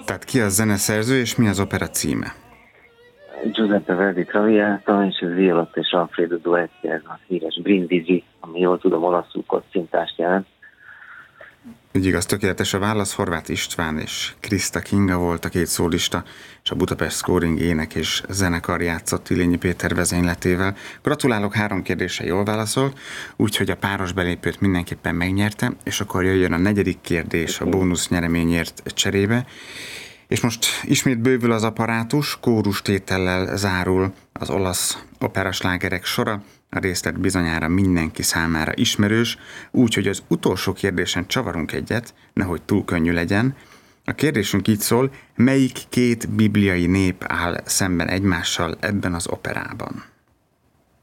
Tehát ki a zeneszerző, és mi az opera címe? Giuseppe Verdi Traviata és az Violetta és Alfredo duettje, ez a híres Brindisi, ami jól tudom olaszul kocintást jelent. Úgy igaz, tökéletes a válasz. Horváth István és Krista Kinga volt a két szólista, és a Budapest Scoring ének és zenekar játszott Illényi Péter vezényletével. Gratulálok, 3 kérdésre jól válaszolt, úgyhogy a páros belépőt mindenképpen megnyerte, és akkor jöjjön a 4. kérdés a bónusz nyereményért cserébe. És most ismét bővül az apparátus, kórustétellel zárul az olasz operaslágerek sora, a részlet bizonyára mindenki számára ismerős, úgyhogy az utolsó kérdésen csavarunk egyet, nehogy túl könnyű legyen. A kérdésünk így szól, melyik 2 bibliai nép áll szemben egymással ebben az operában?